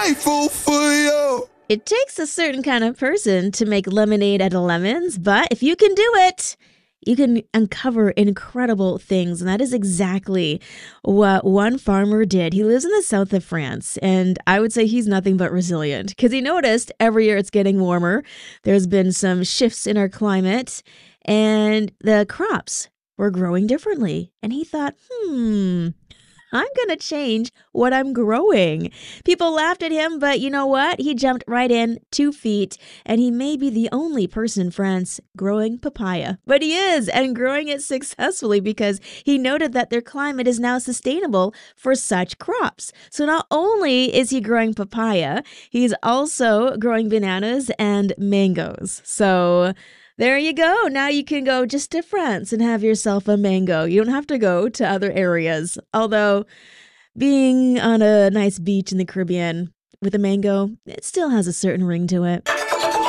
grateful for you. It takes a certain kind of person to make lemonade out of lemons, but if you can do it, you can uncover incredible things. And that is exactly what one farmer did. He lives in the south of France, and I would say he's nothing but resilient because he noticed every year it's getting warmer. There's been some shifts in our climate, and the crops were growing differently. And he thought, I'm going to change what I'm growing. People laughed at him, but you know what? He jumped right in 2 feet, and he may be the only person in France growing papaya. But he is, and growing it successfully because he noted that their climate is now sustainable for such crops. So not only is he growing papaya, he's also growing bananas and mangoes. So there you go. Now you can go just to France and have yourself a mango. You don't have to go to other areas. Although being on a nice beach in the Caribbean with a mango, it still has a certain ring to it.